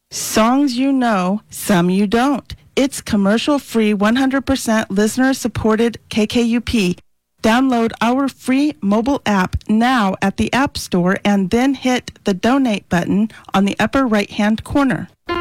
Songs you know, some you don't. It's commercial-free, 100% listener-supported KKUP. Download our free mobile app now at the App Store and then hit the donate button on the upper right-hand corner.